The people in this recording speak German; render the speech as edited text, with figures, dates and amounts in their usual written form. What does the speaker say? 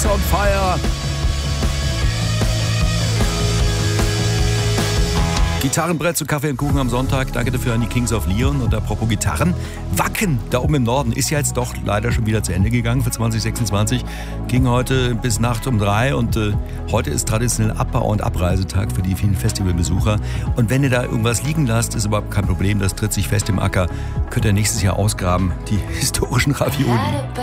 House on Fire. Gitarrenbrett zu Kaffee und Kuchen am Sonntag. Danke dafür an die Kings of Leon. Und apropos Gitarren, Wacken da oben im Norden ist ja jetzt doch leider schon wieder zu Ende gegangen für 2026. Ging heute bis Nacht um 3 und heute ist traditionell Abbau- und Abreisetag für die vielen Festivalbesucher. Und wenn ihr da irgendwas liegen lasst, ist überhaupt kein Problem. Das tritt sich fest im Acker. Könnt ihr nächstes Jahr ausgraben. Die historischen Ravioli.